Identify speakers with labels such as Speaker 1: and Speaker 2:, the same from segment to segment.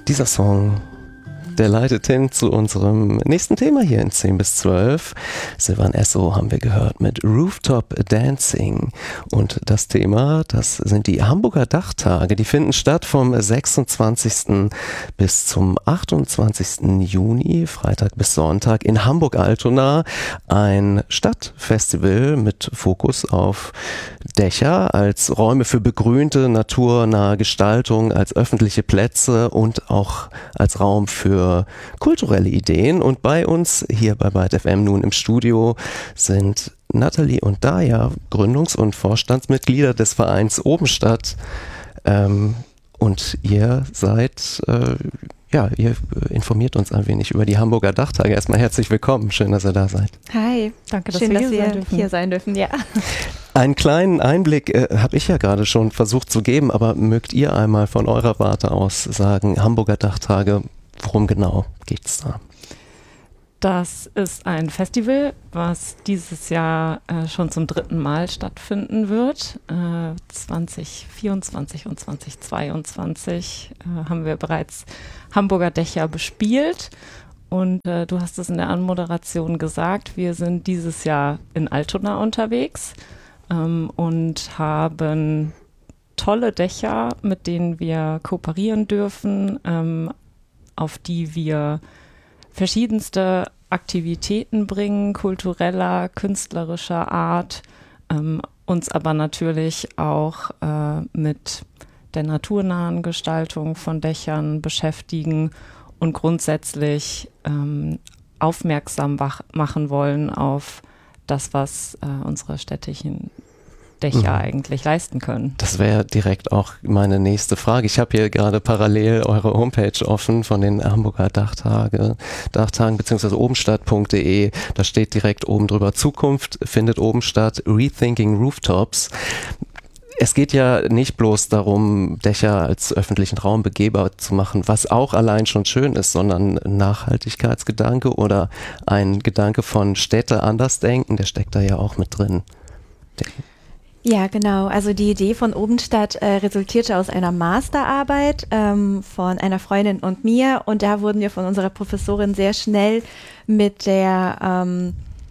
Speaker 1: Dieser Song, der leitet hin zu unserem nächsten Thema hier in 10 bis 12. Silvan Esso haben wir gehört mit Rooftop Dancing. Und das Thema, das sind die Hamburger Dachtage. Die finden statt vom 26. bis zum 28. Juni, Freitag bis Sonntag in Hamburg-Altona. Ein Stadtfestival mit Fokus auf Dächer als Räume für begrünte, naturnahe Gestaltung, als öffentliche Plätze und auch als Raum für kulturelle Ideen. Und bei uns hier bei Byte FM nun im Studio sind Nathalie und Daya, Gründungs- und Vorstandsmitglieder des Vereins Obenstadt. Und ihr seid, ihr informiert uns ein wenig über die Hamburger Dachtage. Erstmal herzlich willkommen. Schön, dass ihr da seid.
Speaker 2: Hi, danke, dass wir hier sein dürfen. Ja.
Speaker 1: Einen kleinen Einblick habe ich ja gerade schon versucht zu geben, aber mögt ihr einmal von eurer Warte aus sagen, Hamburger Dachtage, worum genau geht's da?
Speaker 3: Das ist ein Festival, was dieses Jahr schon zum 3. Mal stattfinden wird. 2024 und 2022 haben wir bereits Hamburger Dächer bespielt. Und du hast es in der Anmoderation gesagt, wir sind dieses Jahr in Altona unterwegs und haben tolle Dächer, mit denen wir kooperieren dürfen, auf die wir verschiedenste Aktivitäten bringen, kultureller, künstlerischer Art, uns aber natürlich auch mit der naturnahen Gestaltung von Dächern beschäftigen und grundsätzlich aufmerksam machen wollen auf das, was unsere städtischen Dächer eigentlich leisten können.
Speaker 1: Das wäre direkt auch meine nächste Frage. Ich habe hier gerade parallel eure Homepage offen von den Hamburger Dachtagen bzw. obenstadt.de. Da steht direkt oben drüber: Zukunft findet oben statt, Rethinking Rooftops. Es geht ja nicht bloß darum, Dächer als öffentlichen Raum begehbar zu machen, was auch allein schon schön ist, sondern ein Nachhaltigkeitsgedanke oder ein Gedanke von Städte anders denken, der steckt da ja auch mit drin.
Speaker 2: Ja, genau. Also die Idee von Obenstadt resultierte aus einer Masterarbeit von einer Freundin und mir, und da wurden wir von unserer Professorin sehr schnell mit einer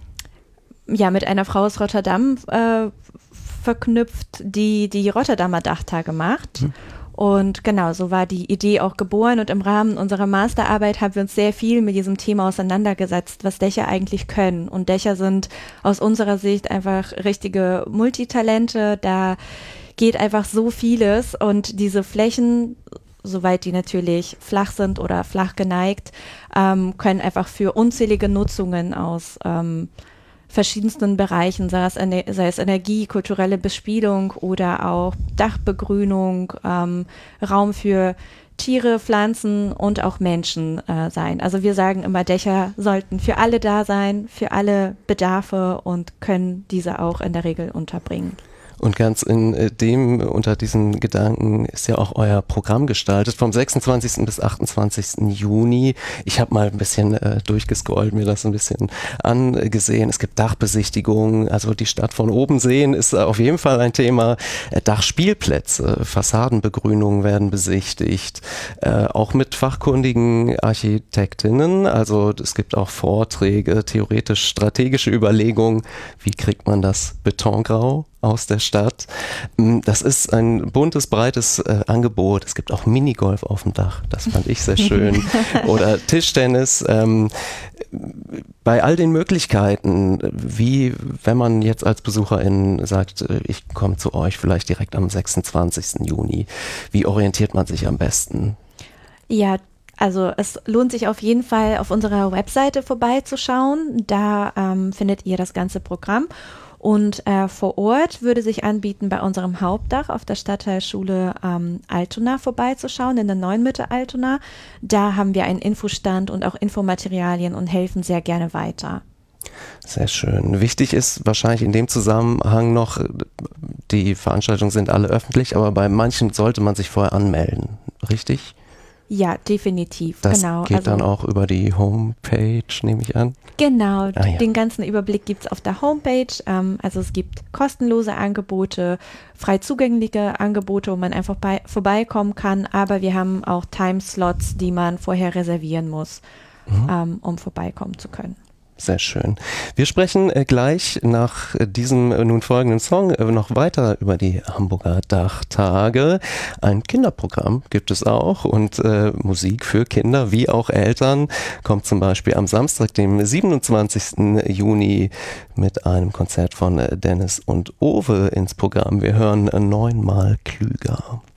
Speaker 2: Frau aus Rotterdam verknüpft, die Rotterdamer Dachtage macht. Und genau, so war die Idee auch geboren, und im Rahmen unserer Masterarbeit haben wir uns sehr viel mit diesem Thema auseinandergesetzt, was Dächer eigentlich können. Und Dächer sind aus unserer Sicht einfach richtige Multitalente, da geht einfach so vieles, und diese Flächen, soweit die natürlich flach sind oder flach geneigt, können einfach für unzählige Nutzungen aus verschiedensten Bereichen, sei es Energie, kulturelle Bespielung oder auch Dachbegrünung, Raum für Tiere, Pflanzen und auch Menschen sein. Also wir sagen immer, Dächer sollten für alle da sein, für alle Bedarfe, und können diese auch in der Regel unterbringen.
Speaker 1: Und ganz unter diesen Gedanken ist ja auch euer Programm gestaltet, vom 26. bis 28. Juni. Ich habe mal ein bisschen durchgescrollt, mir das ein bisschen angesehen. Es gibt Dachbesichtigungen, also die Stadt von oben sehen ist auf jeden Fall ein Thema. Dachspielplätze, Fassadenbegrünungen werden besichtigt, auch mit fachkundigen Architektinnen. Also es gibt auch Vorträge, theoretisch strategische Überlegungen, wie kriegt man das Betongrau aus der Stadt. Das ist ein buntes, breites Angebot. Es gibt auch Minigolf auf dem Dach, das fand ich sehr schön. Oder Tischtennis. Bei all den Möglichkeiten, wie wenn man jetzt als Besucherin sagt, ich komme zu euch vielleicht direkt am 26. Juni, wie orientiert man sich am besten?
Speaker 2: Ja, also es lohnt sich auf jeden Fall, auf unserer Webseite vorbeizuschauen. Da findet ihr das ganze Programm. Und vor Ort würde sich anbieten, bei unserem Hauptdach auf der Stadtteilschule Altona vorbeizuschauen, in der Neuen Mitte Altona. Da haben wir einen Infostand und auch Infomaterialien und helfen sehr gerne weiter.
Speaker 1: Sehr schön. Wichtig ist wahrscheinlich in dem Zusammenhang noch, die Veranstaltungen sind alle öffentlich, aber bei manchen sollte man sich vorher anmelden, richtig?
Speaker 2: Ja, definitiv.
Speaker 1: Das
Speaker 2: genau.
Speaker 1: geht dann auch über die Homepage, nehme ich an.
Speaker 2: Genau,
Speaker 1: ja.
Speaker 2: Den ganzen Überblick gibt es auf der Homepage. Also es gibt kostenlose Angebote, frei zugängliche Angebote, wo man einfach vorbeikommen kann, aber wir haben auch Timeslots, die man vorher reservieren muss, um vorbeikommen zu können.
Speaker 1: Sehr schön. Wir sprechen gleich nach diesem nun folgenden Song noch weiter über die Hamburger Dachtage. Ein Kinderprogramm gibt es auch und Musik für Kinder wie auch Eltern kommt zum Beispiel am Samstag, dem 27. Juni mit einem Konzert von Dennis und Owe ins Programm. Wir hören 9-mal klüger.